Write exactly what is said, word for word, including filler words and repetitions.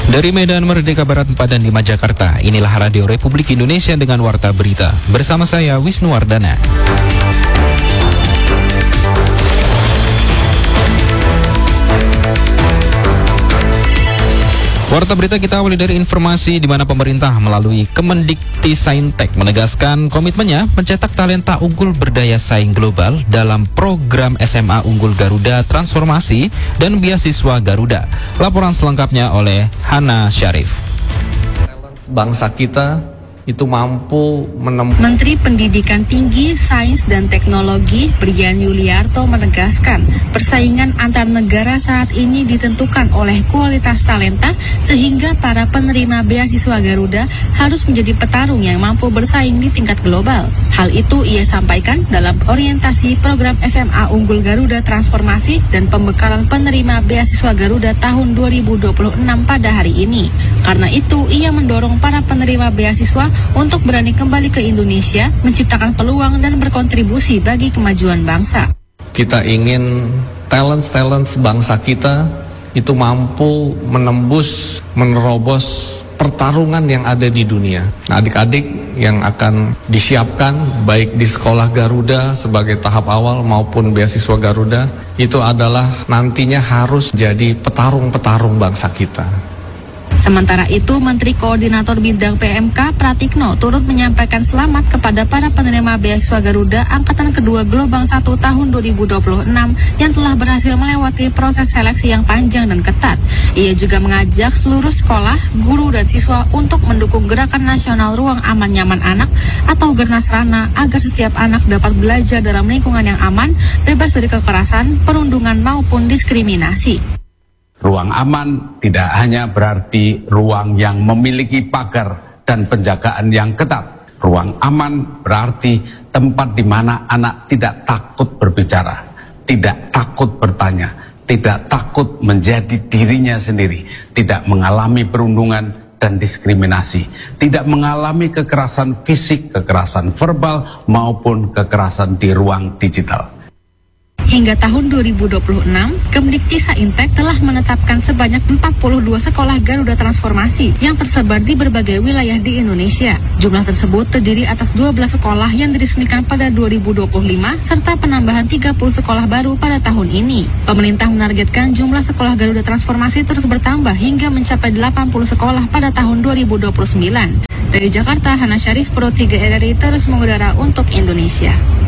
Dari Medan Merdeka Barat empat dan lima Jakarta, inilah Radio Republik Indonesia dengan Warta Berita. Bersama saya Wisnu Wardana. Warta Berita kita awali dari informasi di mana pemerintah melalui Kemendikti-Saintek menegaskan komitmennya mencetak talenta unggul berdaya saing global dalam program S M A Unggul Garuda Transformasi dan Beasiswa Garuda. Laporan selengkapnya oleh Hana Syarif. Bangsa kita itu mampu menemukan. Menteri Pendidikan Tinggi, Sains dan Teknologi Brian Yuliarto menegaskan persaingan antar negara saat ini ditentukan oleh kualitas talenta sehingga para penerima beasiswa Garuda harus menjadi petarung yang mampu bersaing di tingkat global. Hal itu ia sampaikan dalam orientasi program S M A Unggul Garuda Transformasi dan pembekalan penerima beasiswa Garuda tahun dua ribu dua puluh enam pada hari ini. Karena itu ia mendorong para penerima beasiswa untuk berani kembali ke Indonesia, menciptakan peluang dan berkontribusi bagi kemajuan bangsa. Kita ingin talent-talent bangsa kita itu mampu menembus, menerobos pertarungan yang ada di dunia. Nah, adik-adik yang akan disiapkan baik di sekolah Garuda sebagai tahap awal maupun beasiswa Garuda itu adalah nantinya harus jadi petarung-petarung bangsa kita. Sementara itu, Menteri Koordinator Bidang P M K Pratikno turut menyampaikan selamat kepada para penerima beasiswa Garuda Angkatan Kedua Gelombang satu tahun dua ribu dua puluh enam yang telah berhasil melewati proses seleksi yang panjang dan ketat. Ia juga mengajak seluruh sekolah, guru dan siswa untuk mendukung Gerakan Nasional Ruang Aman Nyaman Anak atau Gernasrana agar setiap anak dapat belajar dalam lingkungan yang aman, bebas dari kekerasan, perundungan maupun diskriminasi. Ruang aman tidak hanya berarti ruang yang memiliki pagar dan penjagaan yang ketat. Ruang aman berarti tempat di mana anak tidak takut berbicara, tidak takut bertanya, tidak takut menjadi dirinya sendiri, tidak mengalami perundungan dan diskriminasi, tidak mengalami kekerasan fisik, kekerasan verbal maupun kekerasan di ruang digital. Hingga tahun dua ribu dua puluh enam, Kemendikti-Saintek telah menetapkan sebanyak empat puluh dua sekolah Garuda Transformasi yang tersebar di berbagai wilayah di Indonesia. Jumlah tersebut terdiri atas dua belas sekolah yang diresmikan pada dua ribu dua puluh lima serta penambahan tiga puluh sekolah baru pada tahun ini. Pemerintah menargetkan jumlah sekolah Garuda Transformasi terus bertambah hingga mencapai delapan puluh sekolah pada tahun dua ribu dua puluh sembilan. Dari Jakarta, Hana Syarif, Pro tiga R R I terus mengudara untuk Indonesia.